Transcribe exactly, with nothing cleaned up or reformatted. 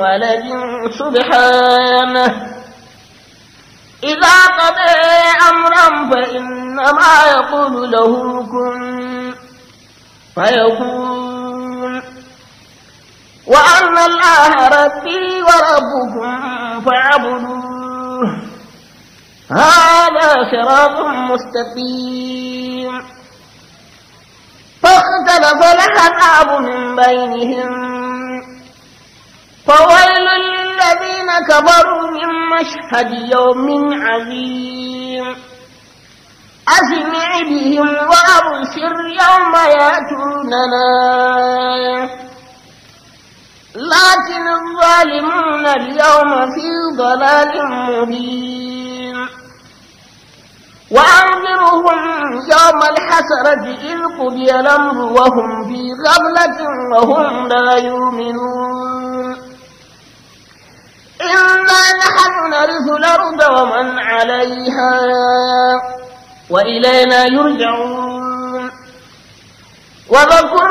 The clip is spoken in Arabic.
ولد سبحانه إذا قضى أمرا فإنما يقول له كن فيكون وأن الله ربي وربكم فاعبدوه هذا صراط مستقيم فاختلف الأحزاب من بينهم فويل للذين كفروا من مشهد يوم عظيم أسمع بهم وأبصر يوم يأتوننا لكن الظالمون اليوم في ضلال مبين وأنذرهم يوم الحسرة إذ قضي الأمر وهم في غفلة وهم لا يؤمنون إنا نحن نرث الأرض ومن عليها وإلينا يرجعون وذكر